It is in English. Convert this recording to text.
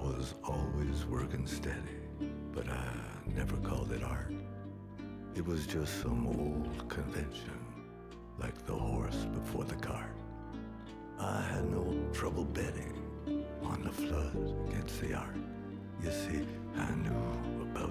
was always working steady, but I never called it art. It was just some old convention, like the horse before the cart. I had no trouble betting on the flood against the art. You see, I knew about